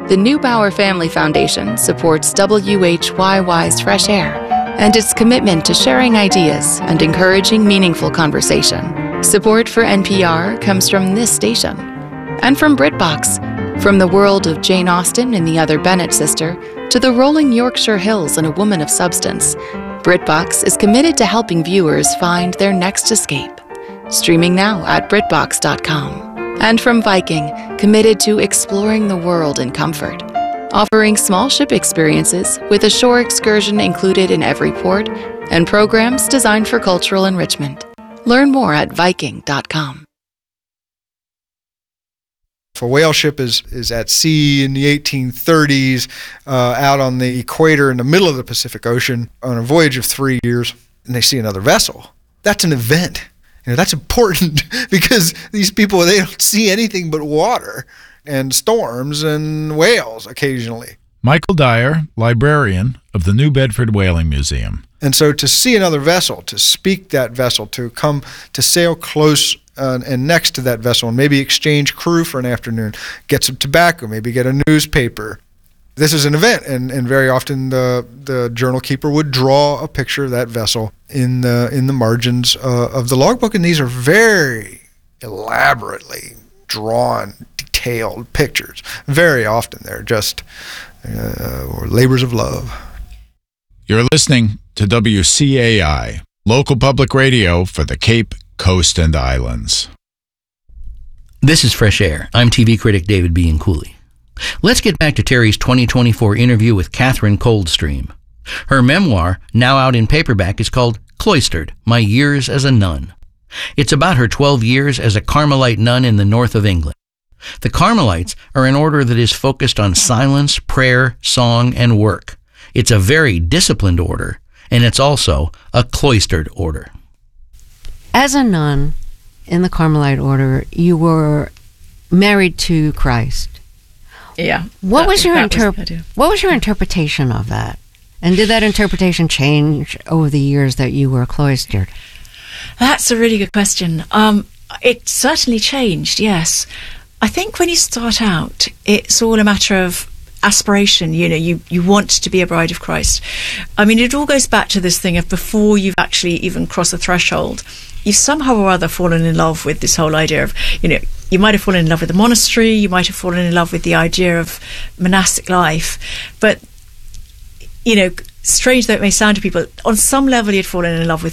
The Neubauer Family Foundation supports WHYY's Fresh Air and its commitment to sharing ideas and encouraging meaningful conversation. Support for NPR comes from this station and from BritBox, from the world of Jane Austen and the Other Bennet Sister to the rolling Yorkshire Hills and A Woman of Substance. BritBox is committed to helping viewers find their next escape. Streaming now at BritBox.com. And from Viking, committed to exploring the world in comfort, offering small ship experiences with a shore excursion included in every port and programs designed for cultural enrichment. Learn more at Viking.com. If a whale ship is at sea in the 1830s, out on the equator in the middle of the Pacific Ocean on a voyage of 3 years, and they see another vessel, that's an event. That's important because these people, they don't see anything but water and storms and whales occasionally. Michael Dyer, librarian of the New Bedford Whaling Museum. And so to see another vessel, to speak that vessel, to come to sail close and next to that vessel and maybe exchange crew for an afternoon, get some tobacco, maybe get a newspaper. This is an event, and very often the journal keeper would draw a picture of that vessel in the margins of the logbook, and these are very elaborately drawn, detailed pictures. Very often they're just labors of love. You're listening to WCAI, local public radio for the Cape, Coast, and Islands. This is Fresh Air. I'm TV critic David B. Cooley. Let's get back to Terry's 2024 interview with Catherine Coldstream. Her memoir, now out in paperback, is called Cloistered, My Years as a Nun. It's about her 12 years as a Carmelite nun in the north of England. The Carmelites are an order that is focused on silence, prayer, song, and work. It's a very disciplined order, and it's also a cloistered order. As a nun in the Carmelite order, you were married to Christ. Yeah. What was your interpretation of that? And did that interpretation change over the years that you were cloistered? That's a really good question. It certainly changed, yes. I think when you start out, it's all a matter of aspiration. You want to be a bride of Christ. I mean, it all goes back to this thing of before you've actually even crossed the threshold, you've somehow or other fallen in love with this whole idea of, you might have fallen in love with the monastery, you might have fallen in love with the idea of monastic life, but, strange though it may sound to people, on some level you'd fallen in love with